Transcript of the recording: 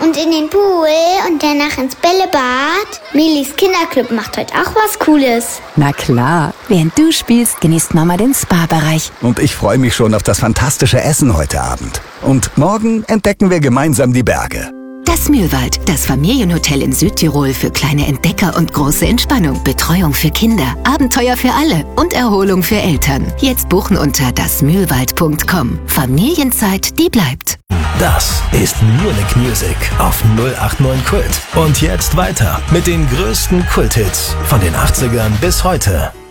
Und in den Pool und danach ins Bällebad. Milis Kinderclub macht heute auch was Cooles. Na klar, während du spielst, genießt Mama den Spa-Bereich. Und ich freue mich schon auf das fantastische Essen heute Abend. Und morgen entdecken wir gemeinsam die Berge. Das Mühlwald, das Familienhotel in Südtirol für kleine Entdecker und große Entspannung. Betreuung für Kinder, Abenteuer für alle und Erholung für Eltern. Jetzt buchen unter dasmühlwald.com. Familienzeit, die bleibt. Das ist Munich Music auf 089 Kult. Und jetzt weiter mit den größten Kulthits von den 80ern bis heute.